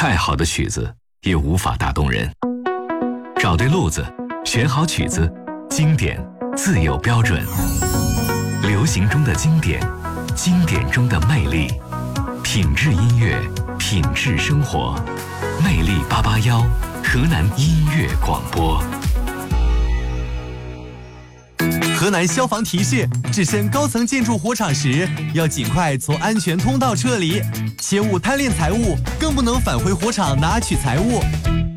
再好的曲子也无法打动人。找对路子，选好曲子，经典自有标准。流行中的经典，经典中的魅力，品质音乐，品质生活。魅力881，河南音乐广播。 河南消防提示：置身高层建筑火场时，要尽快从安全通道撤离，切勿贪恋财物，更不能返回火场拿取财物。